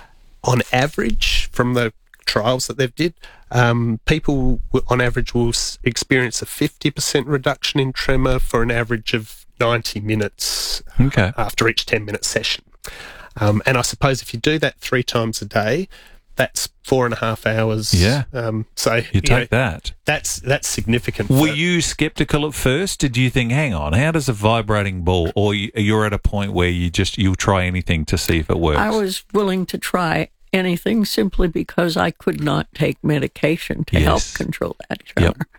On average, from the trials that they've did, um, people w- on average will s- experience a fifty percent reduction in tremor for an average of ninety minutes okay. after each ten minute session. Um, and I suppose if you do that three times a day, that's four and a half hours. Yeah. Um, so you, you take know, that. That's that's significant. Were for, you sceptical at first? Did you think, hang on, how does a vibrating ball, or you, you're at a point where you just you'll try anything to see if it works? I was willing to try anything simply because I could not take medication to yes. help control that tremor. Yep.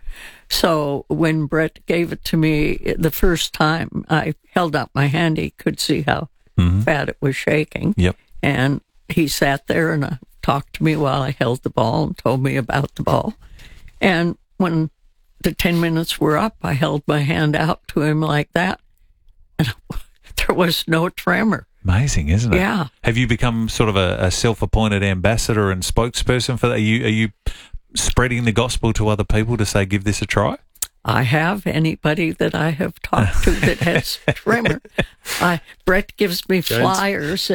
So when Brett gave it to me the first time, I held out my hand. He could see how mm-hmm. bad it was shaking. Yep. And he sat there and uh, talked to me while I held the ball and told me about the ball. And when the ten minutes were up, I held my hand out to him like that, and there was no tremor. Amazing, isn't it? Yeah. Have you become sort of a, a self-appointed ambassador and spokesperson for that? Are you, are you spreading the gospel to other people to say, give this a try? I have. Anybody that I have talked to that has tremor. I, Brett gives me flyers, and,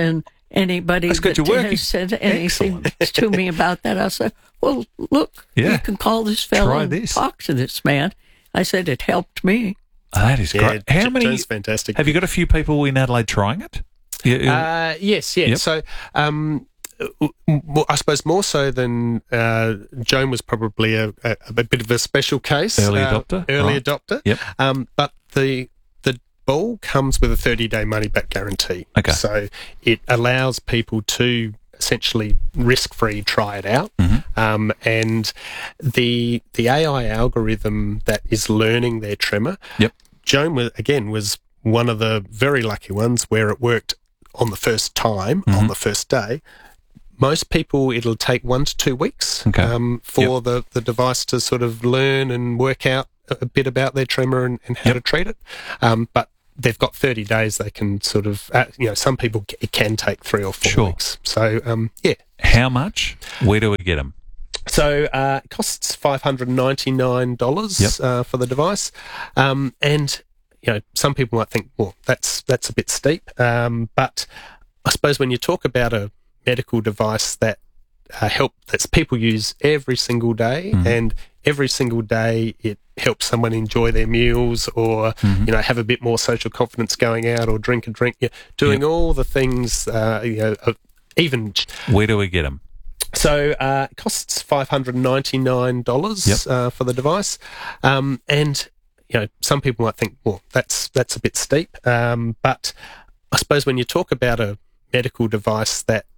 anybody That's good, that you're working. has said anything to me about that. I said, well, look, Yeah. you can call this fellow Try and this. talk to this man. I said, it helped me. Oh, that is Yeah, great. How J- many? Joe's fantastic. Have you got a few people in Adelaide trying it? Yeah. Uh, yes, yeah. Yep. So, um, w- w- I suppose more so than uh, Joan was probably a, a, a bit of a special case. Early uh, adopter, Early right. adopter. Yep. Um, but the the ball comes with a thirty-day money-back guarantee. Okay. So it allows people to essentially risk-free try it out. Mm-hmm. Um, and the the A I algorithm that is learning their tremor, Yep. Joan, was, again, was one of the very lucky ones where it worked on the first time, Mm-hmm. on the first day. Most people, it'll take one to two weeks Okay. um, for Yep. the, the device to sort of learn and work out a, a bit about their tremor and, and how Yep. to treat it. Um, but they've got thirty days. They can sort of, uh, you know, some people, it can take three or four Sure. weeks. So, um, yeah. How much? Where do we get them? So uh, it costs five hundred ninety-nine dollars Yep. uh, for the device. Um, and, you know, some people might think, well, that's that's a bit steep. Um, but I suppose when you talk about a medical device that uh, help that people use every single day, Mhm. and every single day it helps someone enjoy their meals, or Mhm. you know, have a bit more social confidence going out, or drink a drink, you know, doing Yep. all the things, uh, you know, of even. Where do we get them? So uh, it costs five hundred ninety-nine dollars Yep. uh, for the device. Um, and, you know, some people might think, well, that's that's a bit steep. Um, but I suppose when you talk about a medical device that